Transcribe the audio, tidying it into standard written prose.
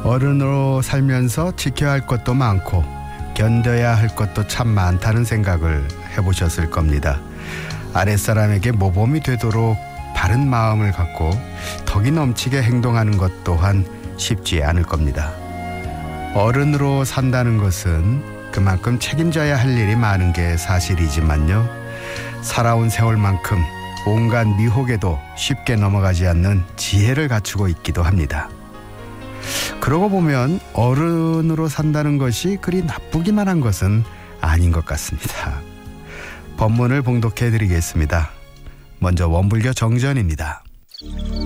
어른으로 살면서 지켜야 할 것도 많고 견뎌야 할 것도 참 많다는 생각을 해보셨을 겁니다. 아랫사람에게 모범이 되도록 바른 마음을 갖고 덕이 넘치게 행동하는 것 또한 쉽지 않을 겁니다. 어른으로 산다는 것은 그만큼 책임져야 할 일이 많은 게 사실이지만요. 살아온 세월만큼 온갖 미혹에도 쉽게 넘어가지 않는 지혜를 갖추고 있기도 합니다. 그러고 보면 어른으로 산다는 것이 그리 나쁘기만 한 것은 아닌 것 같습니다. 법문을 봉독해 드리겠습니다. 먼저 원불교 정전입니다.